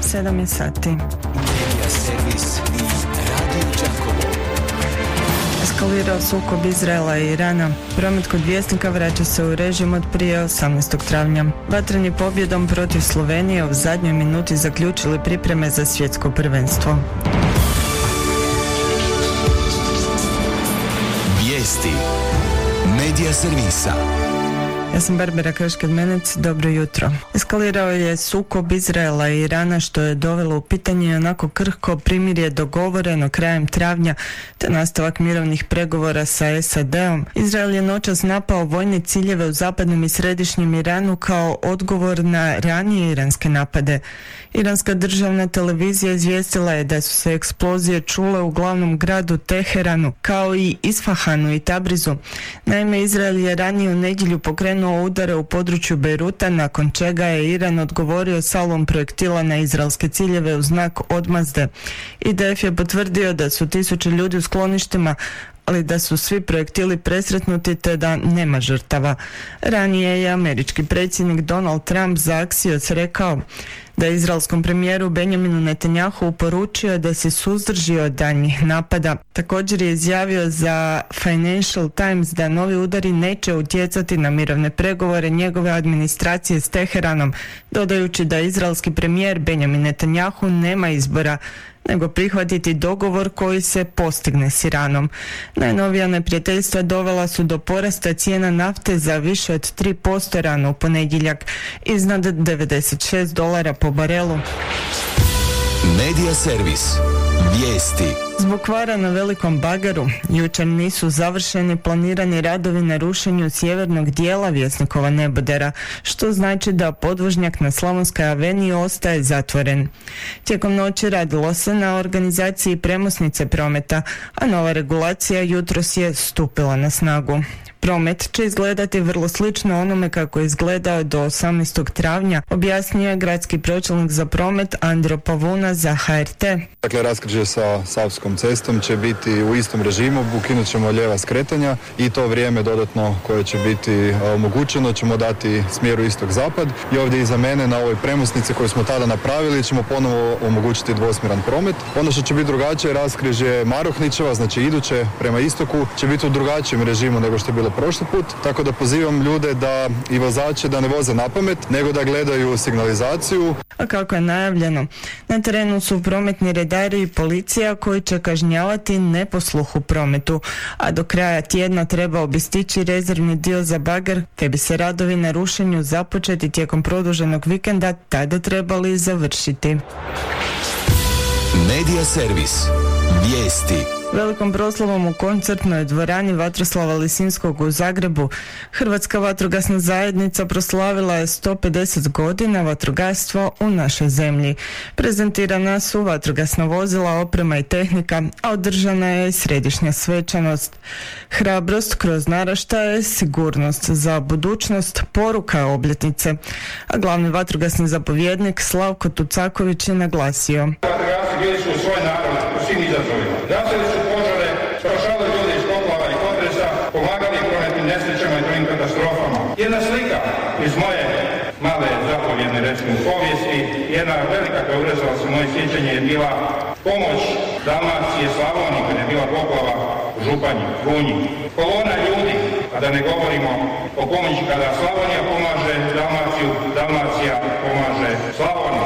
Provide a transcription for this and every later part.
7 je sati. Media servis i Radio Đakovo. Eskalirao sukob Izraela i Irana. Promet kod Vjesnika vraća se u režim od prije 18. travnja. Vatreni pobjedom protiv Slovenije u zadnjoj minuti zaključili pripreme za svjetsko prvenstvo. Vijesti Media servisa. Ja sam Barbara Kršked-Menec, dobro jutro. Eskalirao je sukob Izraela i Irana što je dovelo u pitanje onako krhko primirje dogovoreno krajem travnja te nastavak mirovnih pregovora sa SAD-om. Izrael je noćas napao vojne ciljeve u zapadnom i središnjem Iranu kao odgovor na ranije iranske napade. Iranska državna televizija izvijestila je da su se eksplozije čule u glavnom gradu Teheranu kao i Isfahanu i Tabrizu. Naime, Izrael je ranije u nedjelju pokrenuo udare u području Bejruta, nakon čega je Iran odgovorio salvom projektila na izraelske ciljeve u znak odmazde. IDF je potvrdio da su 1000 ljudi u skloništima, ali da su svi projektili presretnuti te da nema žrtava. Ranije je američki predsjednik Donald Trump za Axios rekao da je izraelskom premijeru Benjaminu Netanjahu poručio da se suzdrži od daljnjih napada. Također je izjavio za Financial Times da novi udari neće utjecati na mirovne pregovore njegove administracije s Teheranom, dodajući da izraelski premijer Benjamin Netanjahu nema izbora nego prihvatiti dogovor koji se postigne s Iranom. Najnovija neprijateljstva dovela su do porasta cijena nafte za više od 3% rano u ponedjeljak, iznad $96 po barelu. Media servis. Vijesti. Zbog kvara na Velikom Bagaru jučer nisu završeni planirani radovi na rušenju sjevernog dijela Vjesnikova nebodera, što znači da podvožnjak na Slavonskoj aveniji ostaje zatvoren. Tijekom noći radilo se na organizaciji premosnice prometa, a nova regulacija jutros je stupila na snagu. Promet će izgledati vrlo slično onome kako je izgledao do 18. travnja, objasnio je gradski pročelnik za promet Andro Pavuna za HRT. Dakle, raskrižje sa Savskom cestom će biti u istom režimu, ukinut ćemo lijeva skretanja i to vrijeme dodatno koje će biti omogućeno ćemo dati smjeru istok-zapad. I ovdje iza mene na ovoj premosnici koju smo tada napravili ćemo ponovo omogućiti dvosmjeran promet. Ono što će biti drugačije, raskrižje Marohničeva, znači iduće prema istoku, će biti u drugačijem režimu nego što je bilo prošli put, tako da pozivam ljude da i vozače da ne voze na pamet, nego da gledaju signalizaciju. A kako je najavljeno, na terenu su prometni redari i policija koji će kažnjavati neposluh u prometu, a do kraja tjedna trebao bi stići rezervni dio za bager, te bi se radovi na rušenju započeti tijekom produženog vikenda tada trebali završiti. Media servis. Vijesti. Velikom proslavom u koncertnoj dvorani Vatroslava Lisinskog u Zagrebu Hrvatska vatrogasna zajednica proslavila je 150 godina vatrogastva u našoj zemlji. Prezentirana su vatrogasna vozila, oprema i tehnika, a održana je i središnja svečanost. Hrabrost kroz naraštaje, sigurnost za budućnost, poruka obljetnice. A glavni vatrogasni zapovjednik Slavko Tucaković je naglasio: Vatrogasci bili su u svoj narod u svim izazovima. Gasili su požare, spašavali ljude iz poplava i potresa, pomagali prometnim nesrećama i drugim katastrofama. Jedna slika iz moje male zapovjedne recimo povijesti, jedna velika koja urezala se moje sjećanje je bila pomoć Dalmacije Slavoniji kada je bila poplava u Županji, Gunji. Kolona ljudi, a da ne govorimo o pomoći kada Slavonija pomaže Dalmaciju, Dalmacija pomaže Slavoniju.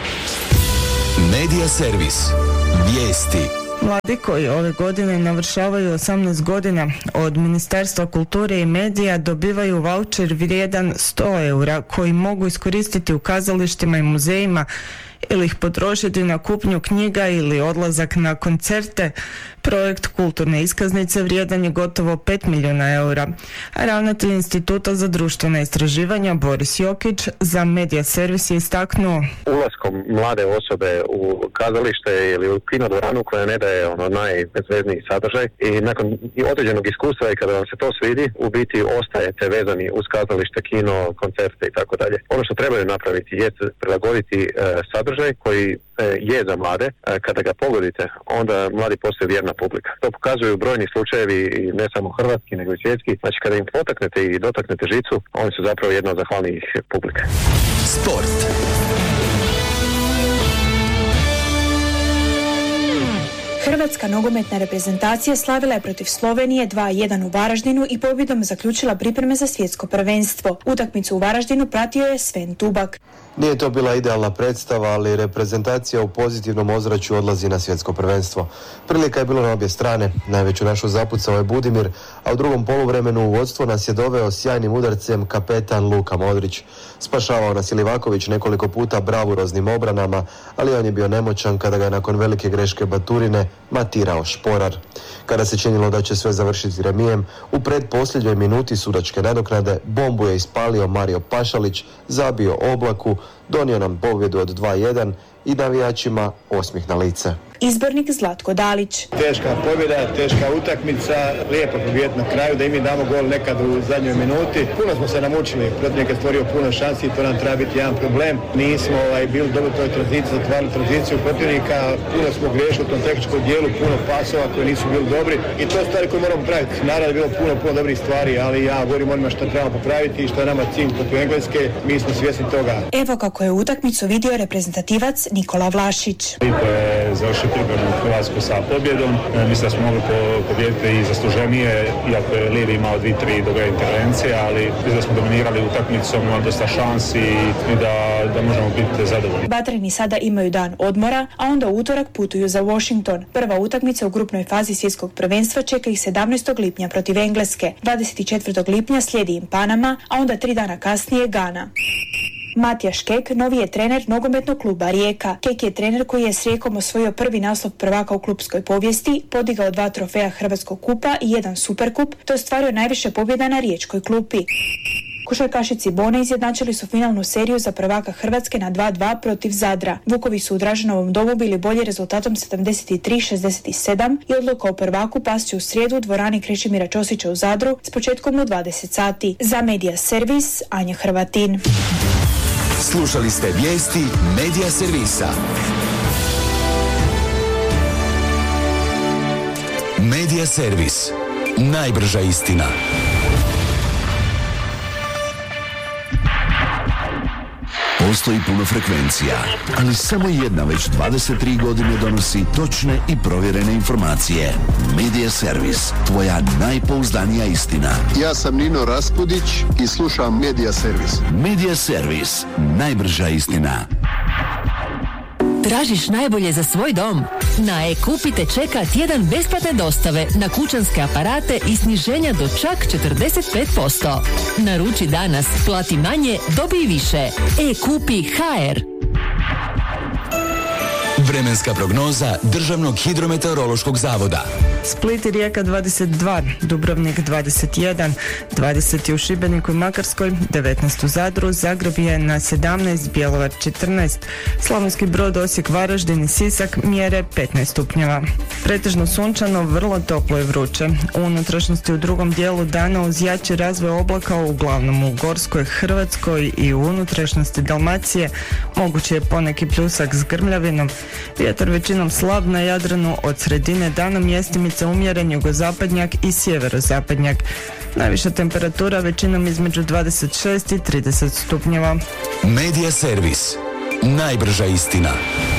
Media servis. Vijesti. Mladi koji ove godine navršavaju 18 godina od Ministarstva kulture i medija dobivaju vaučer vrijedan 100 eura koji mogu iskoristiti u kazalištima i muzejima ili ih potrošiti na kupnju knjiga ili odlazak na koncerte. Projekt kulturne iskaznice vrijedan je gotovo 5 milijuna eura. A ravnatelj Instituta za društvena istraživanja Boris Jokić za Media servis je istaknuo: ulaskom mlade osobe u kazalište ili u kinodvoranu koja ne daje najbezvezniji sadržaj i nakon određenog iskustva i kada vam se to svidi, u biti ostajete vezani uz kazalište, kino, koncerte i tako dalje. Ono što trebaju napraviti je prilagoditi sadržaj koji je za mlade. Kada ga pogodite, onda mladi postaju vjerna publika. To pokazuju brojni slučajevi, ne samo hrvatski, nego i svjetski. Znači, kada im potaknete i dotaknete žicu, oni su zapravo jedna od zahvalnijih publika. Sport. Hrvatska nogometna reprezentacija slavila je protiv Slovenije 2-1 u Varaždinu i pobjedom zaključila pripreme za svjetsko prvenstvo. Utakmicu u Varaždinu pratio je Sven Tubak. Nije to bila idealna predstava, ali reprezentacija u pozitivnom ozračju odlazi na svjetsko prvenstvo. Prilika je bilo na obje strane. Najveću našu zapucao je Budimir, a u drugom poluvremenu u vodstvo nas je doveo sjajnim udarcem kapetan Luka Modrić. Spašavao nas je Livaković nekoliko puta bravuroznim obranama, ali on je bio nemoćan kada ga je nakon velike greške Baturine matirao Šporar. Kada se činilo da će sve završiti remijem, u predposljednjoj minuti sudačke nadoknade bombu je ispalio Mario Pašalić, zabio Oblaku, donio nam pobjedu od 2-1 i navijačima osmih na lice. Izbornik Zlatko Dalić. Teška pobjeda, teška utakmica, lijepo pobijediti na kraju, da i mi damo gol nekad u zadnjoj minuti. Puno smo se namučili, protivnik je stvorio puno šansi i to nam treba biti jedan problem. Nismo bili dobro u toj tranziciji, zatvarali tranziciju protivnika, puno smo griješili u tom tehničkom dijelu, puno pasova koji nisu bili dobri i to je stvari koje moramo popraviti. Naravno je bilo puno dobrih stvari, ali ja govorim onima što trebamo popraviti i što je nama cilj protiv Engleske, mi smo svjesni toga. Evo kako je utakmicu vidio reprezentativac Nikola Vlašić. Pripremu Hrvatsku sa pobjedom. Mislim da smo mogli pobijediti i zasluženije, iako je Livi imao 2-3 dobre intervencije, ali mislim da smo dominirali utakmicom, imali dosta šansi i da možemo biti zadovoljni. Batreni sada imaju dan odmora, a onda u utorak putuju za Washington. Prva utakmica u grupnoj fazi svjetskog prvenstva čeka ih 17. lipnja protiv Engleske. 24. lipnja slijedi im Panama, a onda 3 dana kasnije Gana. Matijaš Kek novi je trener nogometnog kluba Rijeka. Kek je trener koji je s Rijekom osvojio prvi naslov prvaka u klubskoj povijesti, podigao 2 trofeja Hrvatskog kupa i 1 superkup, te ostvario najviše pobjeda na riječkoj klupi. Košarkaši Cibone izjednačili su finalnu seriju za prvaka Hrvatske na 2-2 protiv Zadra. Vukovi su u Draženovom domu bili bolji rezultatom 73-67 i odluka o prvaku past će u srijedu u dvorani Krešimira Ćosića u Zadru s početkom u 20 sati. Za Medija Servis, Anja Hrvatin. Slušali ste vijesti Medija Servisa. Medija Servis. Najbrža istina. Postoji puno frekvencija, ali samo jedna već 23 godine donosi točne i provjerene informacije. Medija Servis, tvoja najpouzdanija istina. Ja sam Nino Raspudić i slušam Medija Servis. Medija Servis, najbrža istina. Tražiš najbolje za svoj dom? Na E-Kupi te čeka tjedan besplatne dostave na kućanske aparate i sniženja do čak 45%. Naruči danas, plati manje, dobij više. E-Kupi HR. Vremenska prognoza Državnog hidrometeorološkog zavoda. Split i Rijeka 22, Dubrovnik 21, 20 u Šibeniku i Makarskoj, 19 u Zadru, Zagreb je na 17, Bjelovar 14, Slavonski Brod, Osijek, Varaždin i Sisak mjere 15 stupnjeva. Pretežno sunčano, vrlo toplo i vruće. U unutrašnjosti u drugom dijelu dana uz jači razvoj oblaka, uglavnom u Gorskoj, Hrvatskoj i u unutrašnjosti Dalmacije, moguće je poneki pljusak s grmljavinom. Vjetar većinom slab na Jadranu, od sredine dana mjestimice umjeren jugozapadnjak i sjeverozapadnjak. Najviša temperatura većinom između 26 i 30 stupnjeva. Medija Servis. Najbrža istina.